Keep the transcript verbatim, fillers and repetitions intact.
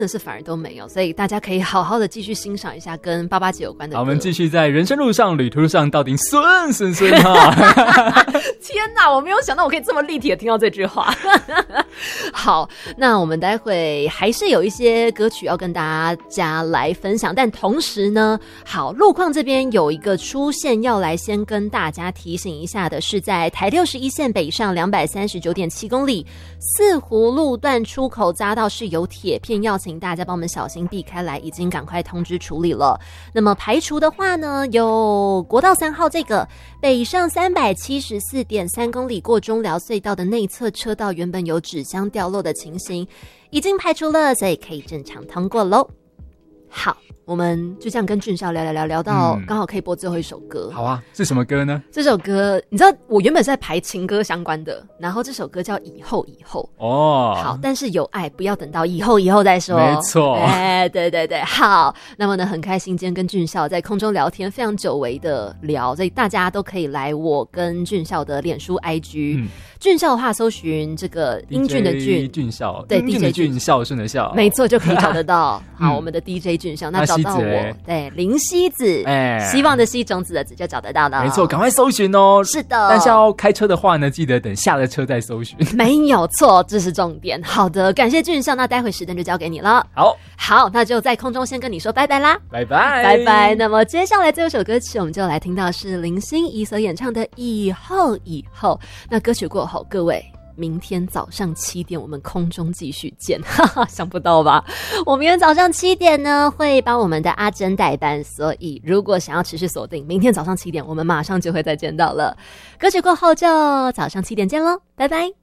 的是反而都没有，所以大家可以好好的继续欣赏一下跟八八节有关的歌。 好，我们继续在人生路上旅途上到底顺顺顺哈。 天哪，我没有想到我可以这么立体的听到这句话。好，那我们待会还是有一些歌曲要跟大家来分享，但同时呢，好，路况这边有一个出现要来先跟大家提醒一下的是，在台六十一线北上两百三十九点七公里四湖路段出口匝道是有铁片，要请大家帮我们小心避开来，已经赶快通知处理了。那么排除的话呢，有国道三号这个北上三百七十四点三公里过中寮隧道的内侧车道原本有纸箱掉落的情形已经排除了，所以可以正常通过咯。好，我们就这样跟俊孝聊聊聊聊到刚好可以播最后一首歌、 嗯、好啊，是什么歌呢？ 这首歌你知道我原本是在排情歌相关的，然后这首歌叫以后以后哦，好，但是有爱不要等到以后以后再说， 没错， 哎，对对对，好，那么呢很开心今天跟俊孝在空中聊天，非常久违的聊，所以大家都可以来我跟俊孝的脸书 I G、嗯、俊孝的话搜寻这个英俊的俊， 俊孝， 对， 英俊的俊，孝顺的孝， 没错，就可以找得到。好，我们的 D J 俊孝，那找到我，对，林希子，哎，希望的希，种子的子，就找得到了。 没错，赶快搜寻哦。 是的， 但是要开车的话呢，记得等下了车再搜寻。 没有错，这是重点。好的，感谢俊孝，那待会时间就交给你了。 好， 好，那就在空中先跟你说拜拜啦， 拜拜， 拜拜。那么接下来这首歌曲，我们就来听到是林心怡所演唱的《以后以后》。那歌曲过后，各位。明天早上七点我们空中继续见，哈哈，想不到吧？我明天早上七点呢会帮我们的阿珍代班，所以如果想要持续锁定，明天早上七点我们马上就会再见到了。歌曲过后就早上七点见咯，拜拜。